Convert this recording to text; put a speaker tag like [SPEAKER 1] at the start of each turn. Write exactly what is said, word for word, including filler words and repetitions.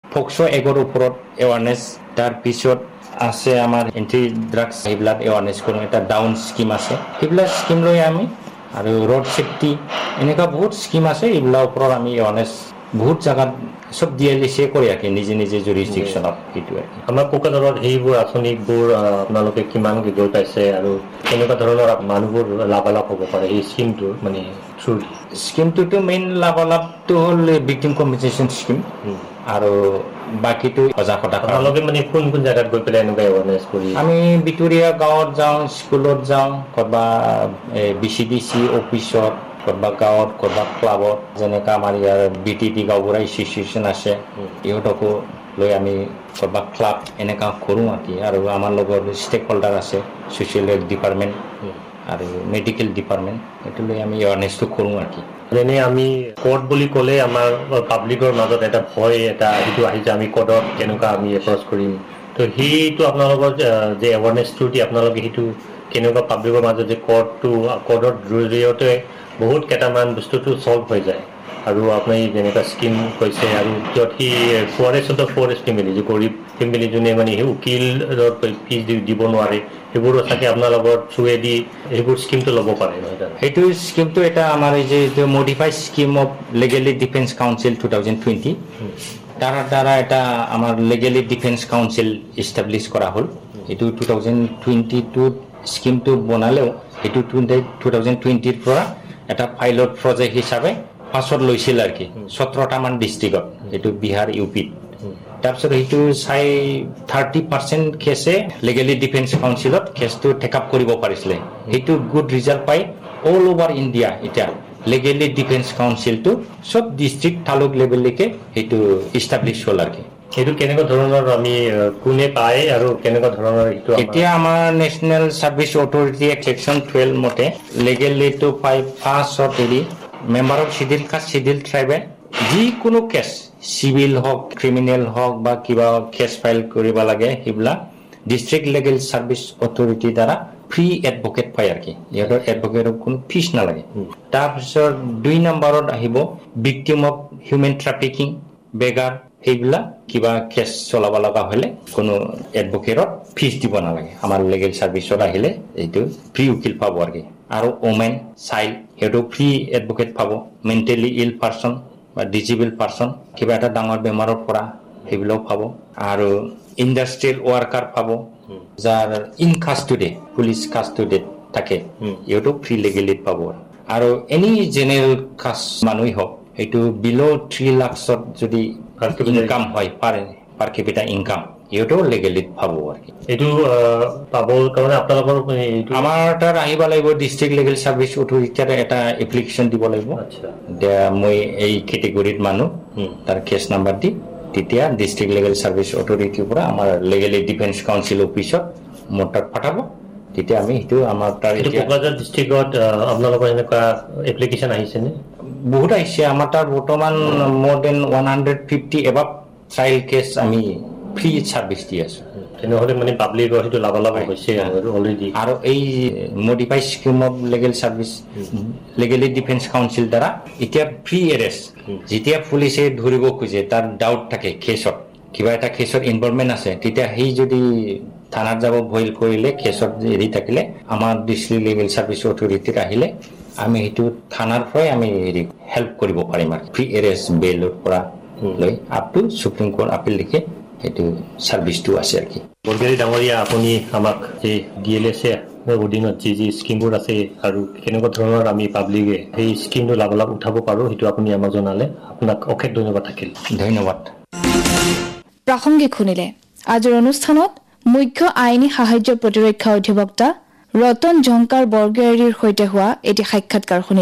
[SPEAKER 1] ফক্সো এগৰ ওপৰত এৱাৰনেছ, তাৰ পিছত আছে আমাৰ এন্টি ড্ৰাগছ সেইবিলাক এৱাৰনেছ কৰোঁ, এটা ডাউন স্কিম আছে, সেইবিলাক স্কিম লৈ আমি আৰু ৰোড সেফটি এনেকুৱা বহুত স্কিম আছে, এইবিলাকৰ ওপৰত আমি এৱাৰনেছ বহুত জাগাত সব ডি এল এছিয়ে কৰি ৰাখে নিজে নিজে জুৰিছডিকশ্যনত। সেইটোৱে
[SPEAKER 2] আমাৰ কোকাজাৰত সেইবোৰ আঁচনিবোৰ আপোনালোকে কিমান গৈ পাইছে আৰু কেনেকুৱা ধৰণৰ মানুহবোৰ লাভালাভ হ'ব পাৰে এই স্কিমটোৰ মানে থ্ৰু?
[SPEAKER 1] স্কিমটোতো মেইন লাভালাভটো হ'ল ভিক্টিম কম্পেনচেশ্যন স্কিম আৰু বাকীটো সজাগতা।
[SPEAKER 2] আপোনালোকে মানে কোন কোন জেগাত গৈ পেলাই এনেকুৱা এৱাৰনেছ কৰি?
[SPEAKER 1] আমি ভিতৰীয়া গাঁৱত যাওঁ, স্কুলত যাওঁ, ক'ৰবা বি চি ডি চি অফিচত, ক'ৰবা গাঁৱত, ক'ৰবা ক্লাবত, যেনেকৈ আমাৰ ইয়াৰ বি টি ডি গাঁওবুঢ়া এছ'চিয়েশ্যন আছে, ইহঁতকো লৈ আমি ক'ৰবা ক্লাব এনেকুৱা কৰোঁ আৰু আৰু আমাৰ লগত ষ্টেক হোল্ডাৰ আছে, ছ'চিয়েল ৱেলফেয়াৰ ডিপাৰ্টমেণ্ট আৰু মেডিকেল ডিপাৰ্টমেণ্ট, এইটো লৈ আমি এৱাৰনেছটো কৰোঁ আৰু কি।
[SPEAKER 2] যেনে আমি কোৰ্ট বুলি ক'লে আমাৰ পাব্লিকৰ মাজত এটা ভয় এটা সেইটো আহিছে, আমি কোৰ্টত কেনেকুৱা আমি এপ্ৰ'চ কৰিম, তো সেইটো আপোনালোকৰ যে এৱাৰনেছটো দি আপোনালোকে সেইটো কেনেকুৱা পাব্লিকৰ মাজত যে কোৰ্টটো কোৰ্টৰ জৰিয়তে বহুত কেইটামান বস্তুটো চল্ভ হৈ যায় আৰু আপুনি যেনেকুৱা স্কিম কৈছে আৰু য'ত সি ফৰেষ্টৰ ফৰেষ্ট ফেমিলি যে গৰীব ফেমিলি যোনে মানে সেই উকিলৰ ফিজ দিব নোৱাৰে, সেইবোৰো চাগে আপোনাৰ লগত থ্ৰুৱেদি সেইবোৰ স্কিমটো ল'ব পাৰে নহয় জানো?
[SPEAKER 1] সেইটো স্কিমটো এটা আমাৰ এই যে এইটো modified scheme of legally defence council two thousand twenty, তাৰ দ্বাৰা এটা আমাৰ লিগেলি ডিফেন্স কাউন্সিল ইষ্টাব্লিছ কৰা হ'ল। এইটো টু থাউজেণ্ড টুৱেণ্টি টুত স্কিমটো বনালেও এইটো টুৱেণ্টি টু থাউজেণ্ড টুৱেণ্টিৰ পৰা এটা পাইলট প্ৰজেক্ট হিচাপে পাছত লৈছিল আৰু কি সোতৰটামান ডিষ্ট্ৰিক্টত, এইটো বিহাৰ ইউ পিত। তাৰপিছত সেইটো চাই থাৰ্টি পাৰ্চেণ্ট কেছে লিগেলি ডিফেন্স কাউন্সিলত কেছটো টেক আপ কৰিব পাৰিছিলে। সেইটো গুড ৰিজাল্ট পাই অল অভাৰ ইণ্ডিয়া এতিয়া লিগেলি ডিফেন্স কাউন্সিলটো চব ডিষ্ট্ৰিক্ট তালুক লেভেললৈকে সেইটো ইষ্টাব্লিছ হ'ল আৰু কি।
[SPEAKER 2] সেইটো কেনেকুৱা ধৰণৰ আমি কোনে পায় আৰু কেনেকুৱা ধৰণৰ এইটো?
[SPEAKER 1] এতিয়া আমাৰ national service authority section twelve মতে লিগেলিটো পাই ফাৰ্ষ্টত হেৰি member of schedule caste schedule ট্ৰাইবে যিকোনো কেছ চিভিল হওক ক্ৰিমিনেল হওক বা কিবা কেছ ফাইল কৰিব লাগে সেইবিলাক ডিষ্ট্ৰিক্ট লিগেল ছাৰ্ভিচ অথৰিটিৰ দ্বাৰা ফ্ৰী এডভকেট পায় আৰু কি, ইহঁতৰ এডভকেটৰ কোনো ফিজ নালাগে। তাৰপিছত দুই নম্বৰত আহিব ভিক্টিম অফ হিউমেন ট্ৰাফিকিং, বেগাৰ, সেইবিলাক কিবা কেছ চলাব লগা হ'লে কোনো এডভকেটত ফিজ দিব নালাগে। আমাৰ লিগেল ছাৰ্ভিচত আহিলে এইটো ফ্ৰী উকিল পাব আৰু কি। আৰু ওমেন চাইল্ড সিহঁতেও ফ্ৰী এডভকেট পাব। মেণ্টেলি ইল পাৰ্চন বা ডিজেবল পাৰ্চন কিবা এটা ডাঙৰ বেমাৰৰ পৰা সেইবিলাকও পাব। আৰু ইণ্ডাষ্ট্ৰিয়েল ৱাৰ্কাৰ পাব, যাৰ ইন কাষ্টডি পুলিচ কাষ্টডিত থাকে, ইহঁতেও ফ্ৰী লিগেলিত পাব। আৰু এনি জেনেৰেল কাষ্ট মানুহেই হওক, সেইটো বিল' থ্ৰী লাখছত যদি ইনকাম হয় পাৰে পাৰ কেপিটা ইনকাম, ইহঁতেও লিগেলিত পাব আৰু কি।
[SPEAKER 2] এইটো পাবৰ কাৰণে আপোনালোকৰ
[SPEAKER 1] আমাৰ তাত আহিব লাগিব, ডিষ্ট্ৰিক্ট লিগেল ছাৰ্ভিচ অথৰিটিৰ এটা এপ্লিকেশ্যন দিব লাগিব। এতিয়া মই এই কেটেগৰীত মানুহ তাৰ কেছ নাম্বাৰ দি তেতিয়া ডিষ্ট্ৰিক্ট লিগেল ছাৰ্ভিচ অথৰিটিৰ পৰা আমাৰ লিগেলি ডিফেন্স কাউন্সিল অফিচত মোৰ তাত পঠাব, তেতিয়া আমি সেইটো আমাৰ তাৰ
[SPEAKER 2] কোকৰাঝাৰ ডিষ্ট্ৰিক্টত আপোনালোকৰ এনেকুৱা এপ্লিকেশ্যন আহিছেনে?
[SPEAKER 1] বহুত আহিছে। আমাৰ তাত বৰ্তমান মোৰ then one hundred fifty above child cash আমি ফ্ৰী ছাৰ্ভিচ দি আছোঁ।
[SPEAKER 2] তেনেহ'লে মানে পাব্লিকৰ সেইটো লাভালাভ হৈছে অলৰেডি।
[SPEAKER 1] আৰু এই modified scheme of legal service legally defence council দ্বাৰা এতিয়া ফ্ৰী এৰেষ্ট, যেতিয়া পুলিচে ধৰিব খোজে তাৰ ডাউট থাকে কেছত কিবা এটা কেছত ইনভলভমেণ্ট আছে, তেতিয়া সেই যদি থানাত যাব ভয় কৰিলে কেছত এৰি থাকিলে আমাৰ ডিষ্ট্ৰিক্ট লিগেল ছাৰ্ভিচ অথৰিটিত আহিলে আমি সেইটো থানাৰ পৰাই আমি হেৰি হেল্প কৰিব পাৰিম আৰু ফ্ৰী এৰেষ্ট বেলৰ পৰা লৈ আপ টু সুপ্ৰিম কোৰ্ট আপিললৈকে সেইটো ছাৰ্ভিচটো আছে আৰু কি।
[SPEAKER 2] বৰগেৰী ডাঙৰীয়া, আপুনি আমাক যে ডি এল এছ এৰ অধীনত যি যি স্কিমবোৰ আছে আৰু কেনেকুৱা ধৰণৰ আমি পাব্লিকে সেই স্কিমটো লাভালাভ উঠাব পাৰোঁ সেইটো আপুনি আমাক জনালে, আপোনাক অশেষ ধন্যবাদ থাকিল।
[SPEAKER 1] ধন্যবাদ।
[SPEAKER 3] প্ৰাসংগিক শুনিলে। আজিৰ অনুষ্ঠানত মুখ্য আইনী সাহায্য প্ৰতিৰক্ষা অধিবক্তা ৰতন ঝংকাৰ বৰগেৰীৰ সৈতে হোৱা এটি সাক্ষাৎকাৰ শুনিলে।